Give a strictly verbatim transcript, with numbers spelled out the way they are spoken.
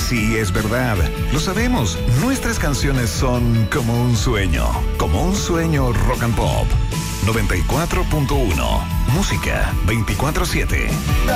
Sí, es verdad. Lo sabemos. Nuestras canciones son como un sueño. Como un sueño rock and pop. noventa y cuatro punto uno. Música veinticuatro siete.